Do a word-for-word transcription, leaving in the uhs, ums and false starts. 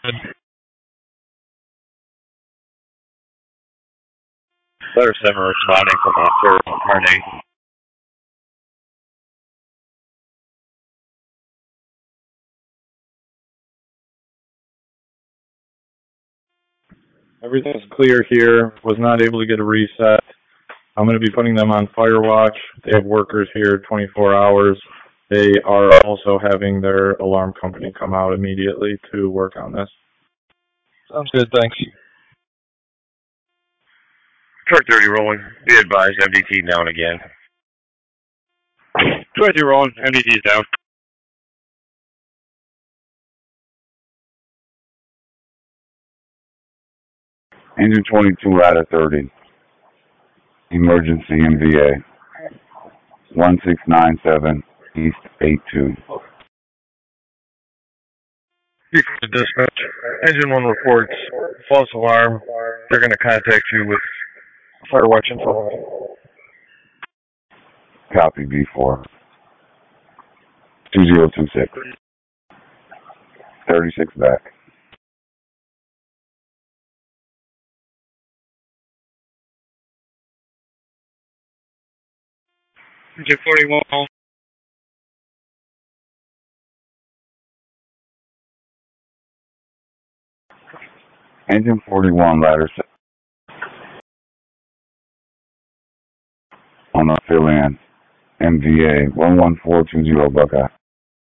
Letter seven responding from Officer Marnay. Everything's clear here. Was not able to get a reset. I'm going to be putting them on Firewatch. They have workers here twenty-four hours. They are also having their alarm company come out immediately to work on this. Sounds good, thanks. Truck thirty rolling. Be advised, M D T down again. twenty rolling. M D T's down. Engine twenty-two out of thirty. Emergency M V A. one six nine seven East eight two. Dispatch. Engine one reports false alarm. They're going to contact you with Firewatch info. Copy V four. two zero two six. thirty-six back. Engine forty-one. Engine forty-one, ladder set. On a fill in. M V A one one four two zero Buckeye.